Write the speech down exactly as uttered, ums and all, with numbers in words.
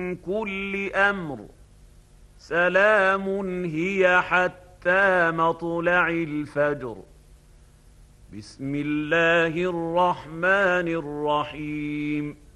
كل أمر سلام هي حتى مطلع الفجر. بسم الله الرحمن الرحيم.